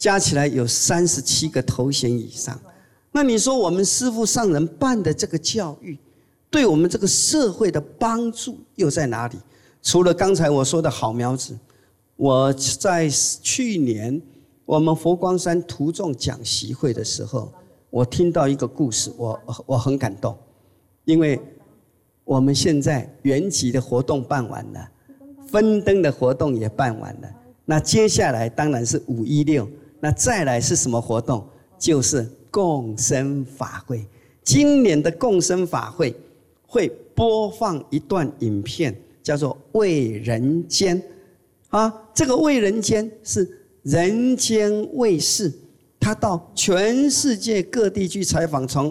加起来有37个头衔以上。那你说我们师父上人办的这个教育，对我们这个社会的帮助又在哪里？除了刚才我说的好苗子，我在去年我们佛光山徒众讲习会的时候，我听到一个故事，我很感动，因为我们现在圆寂的活动办完了，分灯的活动也办完了，那接下来当然是516，那再来是什么活动？就是共生法会。今年的共生法会会播放一段影片，叫做《为人间》啊，这个为人间是人间卫视，他到全世界各地去采访，从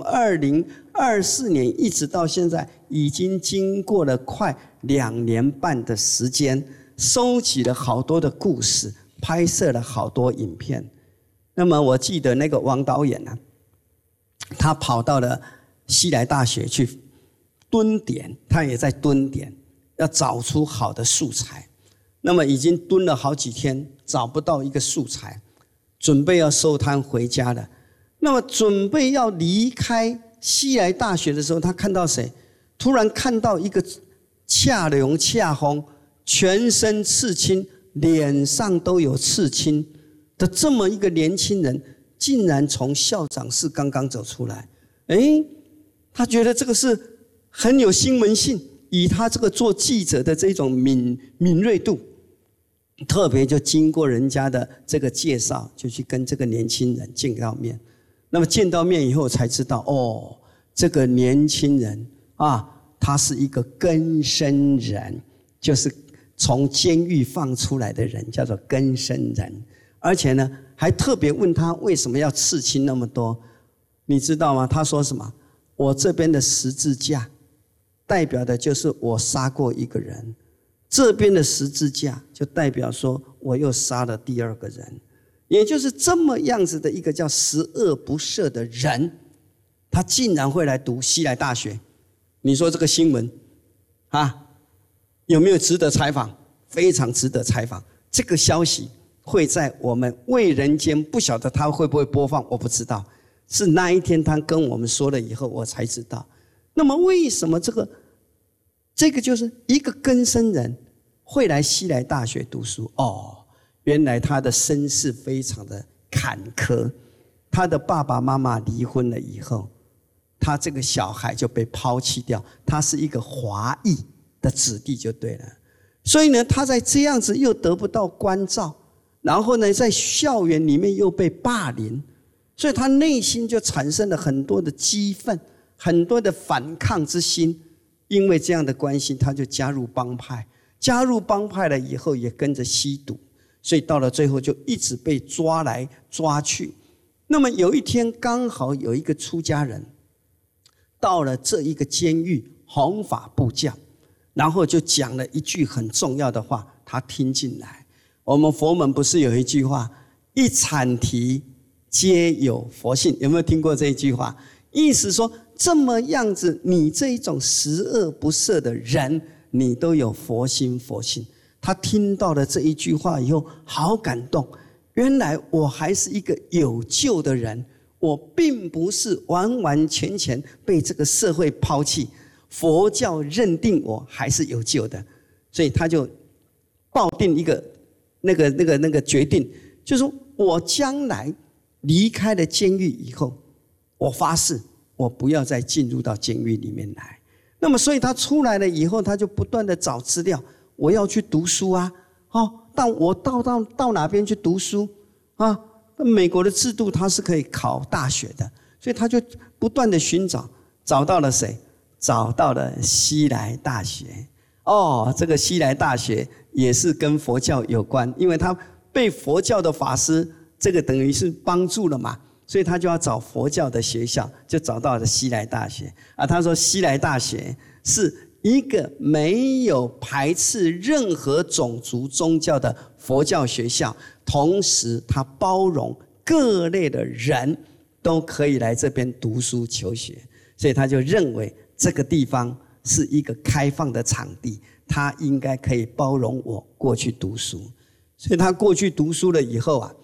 2024年一直到现在，已经经过了快2年半的时间，收集了好多的故事，拍摄了好多影片。那么我记得那个王导演啊，他跑到了西来大学去蹲点，他也在蹲点，要找出好的素材。那么已经蹲了好几天，找不到一个素材，准备要收摊回家了。那么准备要离开西来大学的时候，他看到谁？突然看到一个恰龙恰红，全身刺青，脸上都有刺青的这么一个年轻人，竟然从校长室刚刚走出来。他觉得这个是很有新闻性，以他这个做记者的这种敏锐度，特别就经过人家的这个介绍，就去跟这个年轻人见到面。那么见到面以后才知道，这个年轻人啊，他是一个更生人，就是从监狱放出来的人，叫做更生人。而且呢，还特别问他为什么要刺青那么多，你知道吗？他说什么？我这边的十字架代表的就是我杀过一个人，这边的十字架就代表说我又杀了第2个人。也就是这么样子的一个叫十恶不赦的人，他竟然会来读西来大学。你说这个新闻啊，有没有值得采访？非常值得采访。这个消息会在我们为人间，不晓得他会不会播放，我不知道。是那一天他跟我们说了以后，我才知道。那么为什么这个就是一个更生人会来西来大学读书？原来他的身世非常的坎坷，他的爸爸妈妈离婚了以后，他这个小孩就被抛弃掉，他是一个华裔的子弟就对了。所以呢，他在这样子又得不到关照，然后呢，在校园里面又被霸凌，所以他内心就产生了很多的激愤，很多的反抗之心。因为这样的关系，他就加入帮派，加入帮派了以后也跟着吸毒，所以到了最后就一直被抓来抓去。那么有一天刚好有一个出家人到了这一个监狱弘法布教，然后就讲了一句很重要的话，他听进来。我们佛门不是有一句话，一阐提皆有佛性，有没有听过这一句话？意思说这么样子，你这一种十恶不赦的人，你都有佛心佛性。他听到了这一句话以后，好感动。原来我还是一个有救的人，我并不是完完全全被这个社会抛弃，佛教认定我还是有救的。所以他就抱定一个那个决定，就是说我将来离开了监狱以后，我发誓我不要再进入到监狱里面来。那么所以他出来了以后，他就不断的找资料，我要去读书啊，但我到哪边去读书啊？美国的制度它是可以考大学的，所以他就不断的寻找，找到了谁？找到了西来大学。这个西来大学也是跟佛教有关，因为他被佛教的法师这个等于是帮助了嘛，所以他就要找佛教的学校，就找到了西来大学。他说西来大学是一个没有排斥任何种族宗教的佛教学校，同时它包容各类的人都可以来这边读书求学，所以他就认为这个地方是一个开放的场地，他应该可以包容我过去读书。所以他过去读书了以后啊，